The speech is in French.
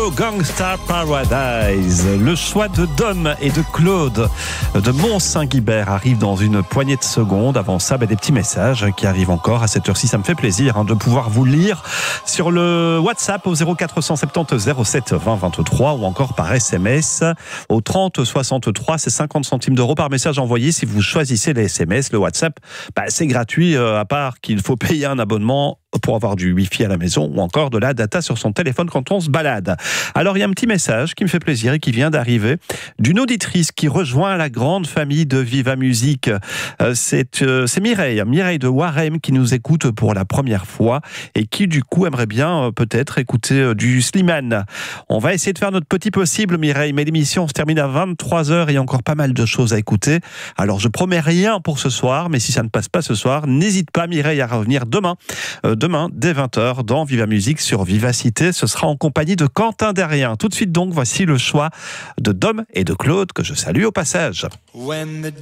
Go Gangsta Paradise. Le choix de Dom et de Claude de Mont-Saint-Guibert arrive dans une poignée de secondes. Avant ça, des petits messages qui arrivent encore à cette heure-ci. Ça me fait plaisir de pouvoir vous lire sur le WhatsApp au 0470 07 20 23 ou encore par SMS au 30 63. C'est 50 centimes d'euros par message envoyé. Si vous choisissez les SMS, le WhatsApp, c'est gratuit, à part qu'il faut payer un abonnement pour avoir du Wi-Fi à la maison ou encore de la data sur son téléphone quand on se balade. Alors, il y a un petit message qui me fait plaisir et qui vient d'arriver d'une auditrice qui rejoint la grande famille de Viva Musique. C'est Mireille de Warem qui nous écoute pour la première fois et qui, du coup, aimerait bien peut-être écouter du Slimane. On va essayer de faire notre petit possible, Mireille, mais l'émission se termine à 23h et il y a encore pas mal de choses à écouter. Alors, je promets rien pour ce soir, mais si ça ne passe pas ce soir, n'hésite pas, Mireille, à revenir demain dès 20h dans Viva Musique sur Vivacité. Ce sera en compagnie de Quentin Derrien. Tout de suite donc, voici le choix de Dom et de Claude que je salue au passage.